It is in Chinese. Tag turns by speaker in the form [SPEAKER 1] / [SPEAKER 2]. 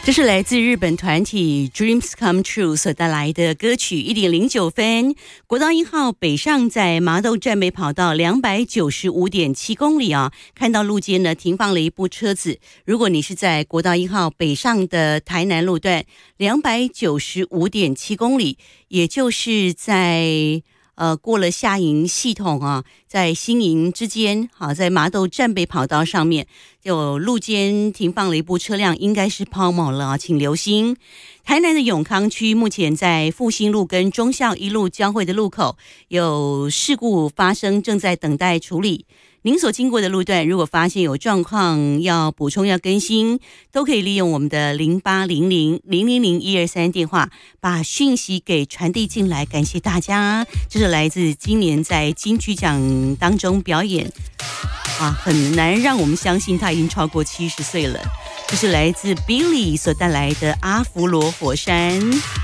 [SPEAKER 1] 这是来自日本团体 Dreams Come True 所带来的歌曲1.09分。国道1号北上在麻豆站北跑道295.7公里啊，看到路肩呢停放了一部车子。如果你是在国道1号北上的台南路段295.7公里，也就是在过了下营系统啊，在新营之间，好，在麻豆站北跑道上面，就路肩停放了一部车辆，应该是抛锚了啊，请留心。台南的永康区目前在复兴路跟忠孝一路交汇的路口有事故发生，正在等待处理。您所经过的路段，如果发现有状况要补充要更新，都可以利用我们的0800-000-123电话把讯息给传递进来。感谢大家，这是来自今年在金曲奖当中表演很难让我们相信他已经超过70岁了。这是来自 Billy 所带来的阿弗罗火山。